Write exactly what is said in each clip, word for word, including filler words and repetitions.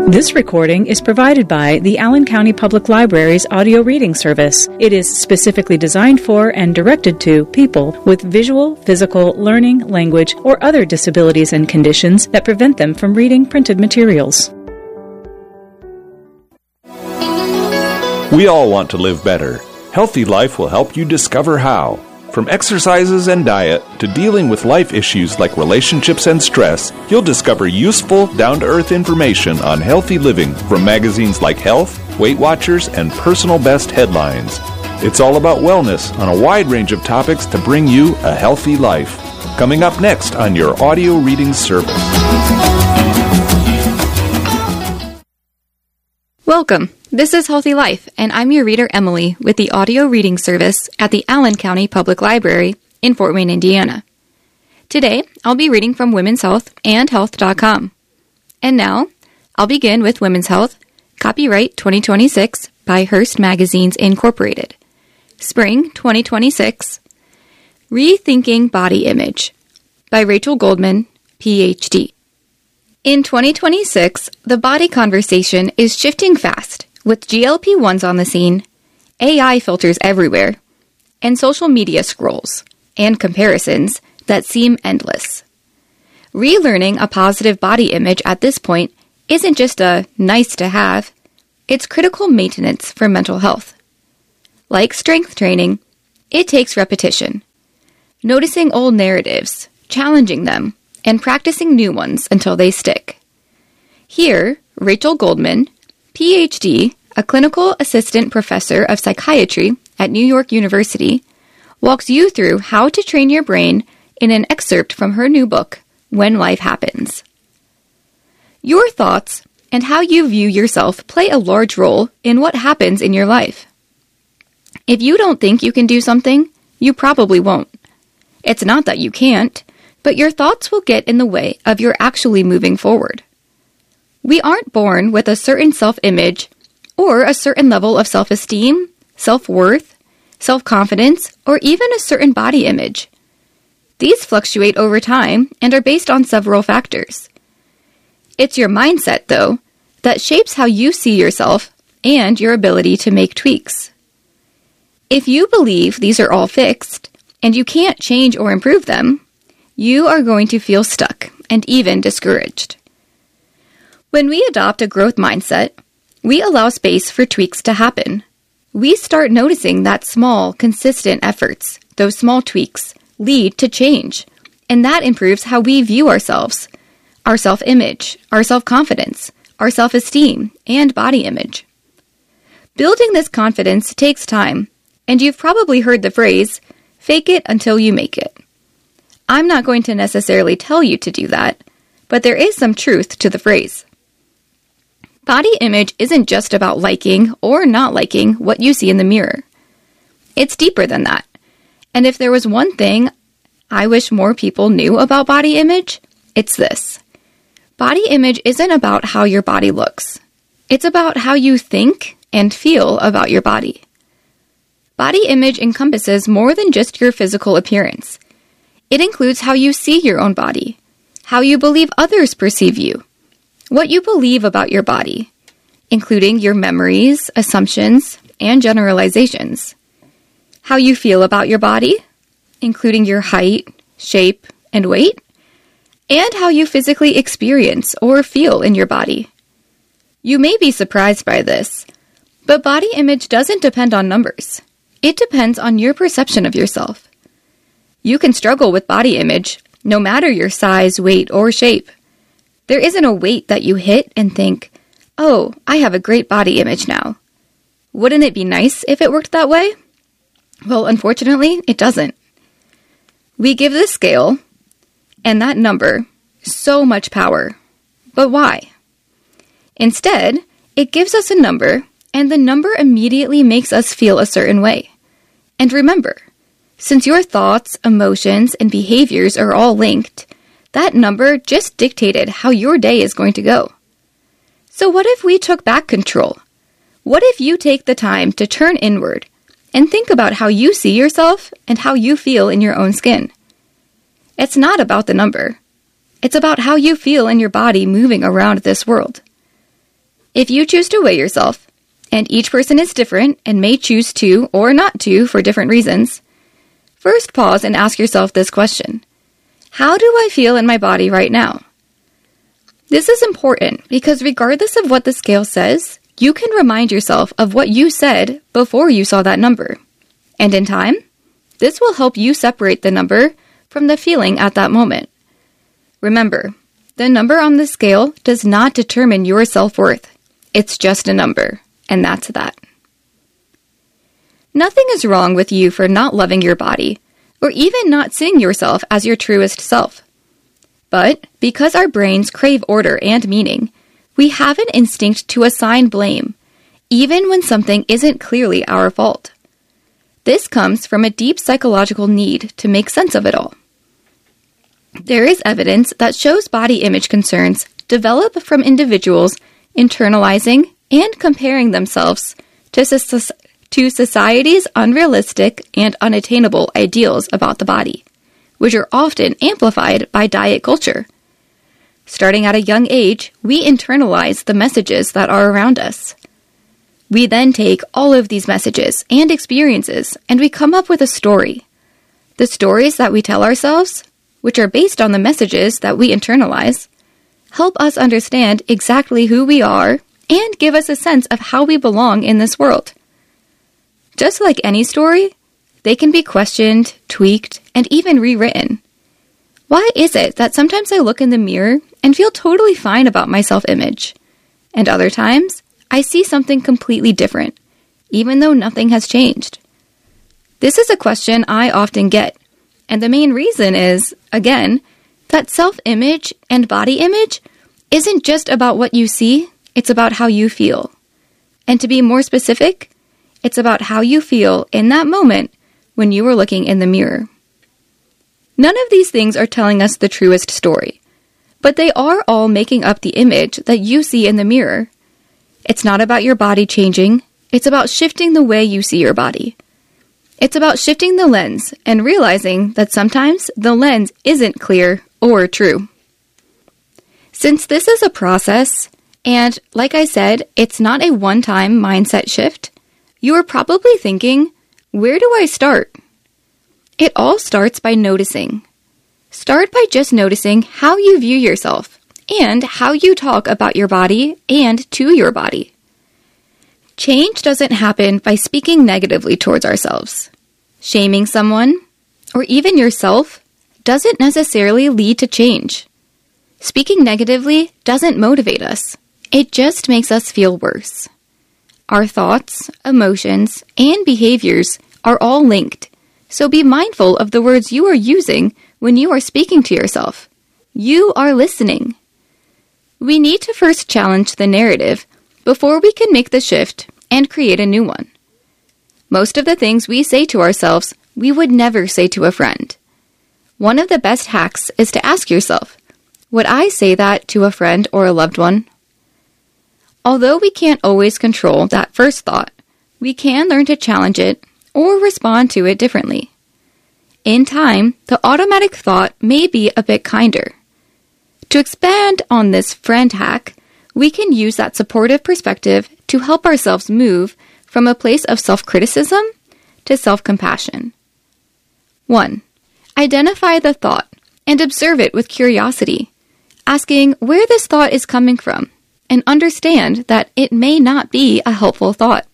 This recording is provided by the Allen County Public Library's audio reading service. It is specifically designed for and directed to people with visual, physical, learning, language, or other disabilities and conditions that prevent them from reading printed materials. We all want to live better. Healthy Life will help you discover how. From exercises and diet to dealing with life issues like relationships and stress, you'll discover useful, down-to-earth information on healthy living from magazines like Health, Weight Watchers, and Personal Best headlines. It's all about wellness on a wide range of topics to bring you a healthy life. Coming up next on your audio reading service. Welcome. This is Healthy Life, and I'm your reader, Emily, with the audio reading service at the Allen County Public Library in Fort Wayne, Indiana. Today, I'll be reading from Women's Health and Health dot com. And now, I'll begin with Women's Health, copyright twenty twenty-six by Hearst Magazines, Incorporated. Spring twenty twenty-six, Rethinking Body Image by Rachel Goldman, P H D. In twenty twenty-six, the body conversation is shifting fast, with G L P ones on the scene, A I filters everywhere, and social media scrolls and comparisons that seem endless. Relearning a positive body image at this point isn't just a nice to have, it's critical maintenance for mental health. Like strength training, it takes repetition. Noticing old narratives, challenging them, and practicing new ones until they stick. Here, Rachel Goldman, P H D, a clinical assistant professor of psychiatry at New York University, walks you through how to train your brain in an excerpt from her new book, When Life Happens. Your thoughts and how you view yourself play a large role in what happens in your life. If you don't think you can do something, you probably won't. It's not that you can't, but your thoughts will get in the way of your actually moving forward. We aren't born with a certain self-image or a certain level of self-esteem, self-worth, self-confidence, or even a certain body image. These fluctuate over time and are based on several factors. It's your mindset, though, that shapes how you see yourself and your ability to make tweaks. If you believe these are all fixed and you can't change or improve them, you are going to feel stuck and even discouraged. When we adopt a growth mindset, we allow space for tweaks to happen. We start noticing that small, consistent efforts, those small tweaks, lead to change, and that improves how we view ourselves, our self-image, our self-confidence, our self-esteem, and body image. Building this confidence takes time, and you've probably heard the phrase, fake it until you make it. I'm not going to necessarily tell you to do that, but there is some truth to the phrase. Body image isn't just about liking or not liking what you see in the mirror. It's deeper than that. And if there was one thing I wish more people knew about body image, it's this. Body image isn't about how your body looks. It's about how you think and feel about your body. Body image encompasses more than just your physical appearance. It includes how you see your own body, how you believe others perceive you, what you believe about your body, including your memories, assumptions, and generalizations, how you feel about your body, including your height, shape, and weight, and how you physically experience or feel in your body. You may be surprised by this, but body image doesn't depend on numbers. It depends on your perception of yourself. You can struggle with body image, no matter your size, weight, or shape. There isn't a weight that you hit and think, oh, I have a great body image now. Wouldn't it be nice if it worked that way? Well, unfortunately, it doesn't. We give the scale, and that number, so much power. But why? Instead, it gives us a number, and the number immediately makes us feel a certain way. And remember, since your thoughts, emotions, and behaviors are all linked, that number just dictated how your day is going to go. So what if we took back control? What if you take the time to turn inward and think about how you see yourself and how you feel in your own skin? It's not about the number. It's about how you feel in your body moving around this world. If you choose to weigh yourself, and each person is different and may choose to or not to for different reasons, first pause and ask yourself this question. How do I feel in my body right now? This is important because regardless of what the scale says, you can remind yourself of what you said before you saw that number. And in time, this will help you separate the number from the feeling at that moment. Remember, the number on the scale does not determine your self-worth. It's just a number, and that's that. Nothing is wrong with you for not loving your body, or even not seeing yourself as your truest self. But because our brains crave order and meaning, we have an instinct to assign blame, even when something isn't clearly our fault. This comes from a deep psychological need to make sense of it all. There is evidence that shows body image concerns develop from individuals internalizing and comparing themselves to, so- to society's unrealistic and unattainable ideals about the body, which are often amplified by diet culture. Starting at a young age, we internalize the messages that are around us. We then take all of these messages and experiences and we come up with a story. The stories that we tell ourselves, which are based on the messages that we internalize, help us understand exactly who we are and give us a sense of how we belong in this world. Just like any story, they can be questioned, tweaked, and even rewritten. Why is it that sometimes I look in the mirror and feel totally fine about my self-image, and other times I see something completely different, even though nothing has changed? This is a question I often get, and the main reason is, again, that self-image and body image isn't just about what you see, it's about how you feel. And to be more specific, it's about how you feel in that moment when you were looking in the mirror. None of these things are telling us the truest story, but they are all making up the image that you see in the mirror. It's not about your body changing, it's about shifting the way you see your body. It's about shifting the lens and realizing that sometimes the lens isn't clear or true. Since this is a process, and like I said, it's not a one-time mindset shift, you are probably thinking, where do I start? It all starts by noticing. Start by just noticing how you view yourself and how you talk about your body and to your body. Change doesn't happen by speaking negatively towards ourselves. Shaming someone, or even yourself, doesn't necessarily lead to change. Speaking negatively doesn't motivate us. It just makes us feel worse. Our thoughts, emotions, and behaviors are all linked, so be mindful of the words you are using when you are speaking to yourself. You are listening. We need to first challenge the narrative before we can make the shift and create a new one. Most of the things we say to ourselves, we would never say to a friend. One of the best hacks is to ask yourself, would I say that to a friend or a loved one? Although we can't always control that first thought, we can learn to challenge it or respond to it differently. In time, the automatic thought may be a bit kinder. To expand on this friend hack, we can use that supportive perspective to help ourselves move from a place of self-criticism to self-compassion. one. Identify the thought and observe it with curiosity, asking where this thought is coming from, and understand that it may not be a helpful thought.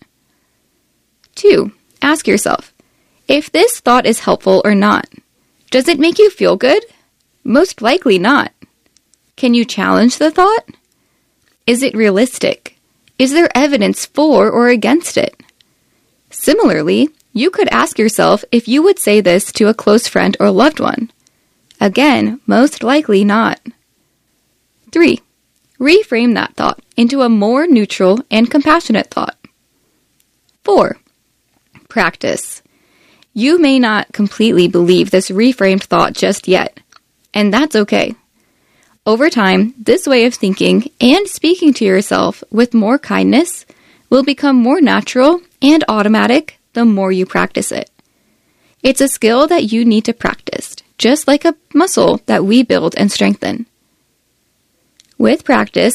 two. Ask yourself, if this thought is helpful or not, does it make you feel good? Most likely not. Can you challenge the thought? Is it realistic? Is there evidence for or against it? Similarly, you could ask yourself if you would say this to a close friend or loved one. Again, most likely not. three. Reframe that thought into a more neutral and compassionate thought. four. Practice. You may not completely believe this reframed thought just yet, and that's okay. Over time, this way of thinking and speaking to yourself with more kindness will become more natural and automatic the more you practice it. It's a skill that you need to practice, just like a muscle that we build and strengthen. With practice,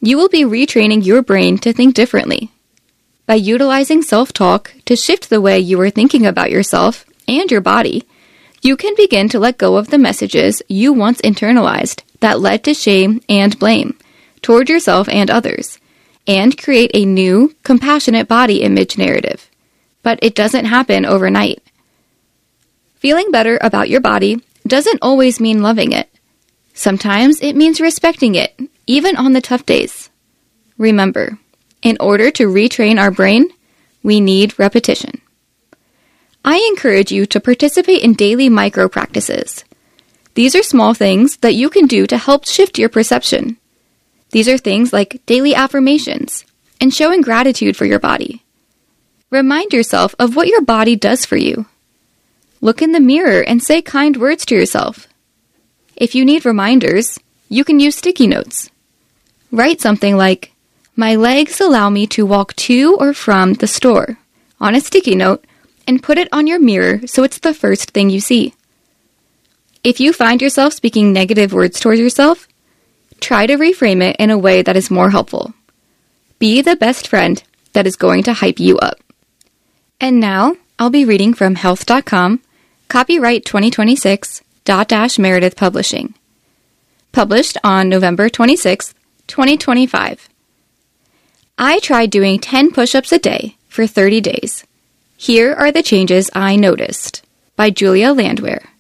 you will be retraining your brain to think differently. By utilizing self-talk to shift the way you are thinking about yourself and your body, you can begin to let go of the messages you once internalized that led to shame and blame toward yourself and others, and create a new, compassionate body image narrative. But it doesn't happen overnight. Feeling better about your body doesn't always mean loving it. Sometimes it means respecting it, even on the tough days. Remember, in order to retrain our brain, we need repetition. I encourage you to participate in daily micro practices. These are small things that you can do to help shift your perception. These are things like daily affirmations and showing gratitude for your body. Remind yourself of what your body does for you. Look in the mirror and say kind words to yourself. If you need reminders, you can use sticky notes. Write something like, "My legs allow me to walk to or from the store," on a sticky note, and put it on your mirror so it's the first thing you see. If you find yourself speaking negative words towards yourself, try to reframe it in a way that is more helpful. Be the best friend that is going to hype you up. And now, I'll be reading from health dot com, copyright twenty twenty-six, Dot Dash Meredith Publishing. Published on November twenty-sixth, twenty twenty-five. I tried doing ten push-ups a day for thirty days. Here are the changes I noticed. By Julia Landwehr.